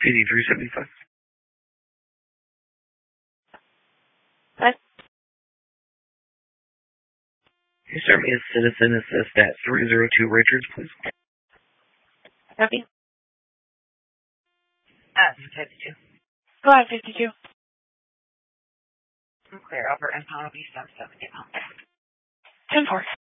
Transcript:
PD 375. What? Can you start me a citizen assist at 302 Richards, please? Copy. 52. Go ahead, 52. Clear. Upper impound will be 770. 10-4.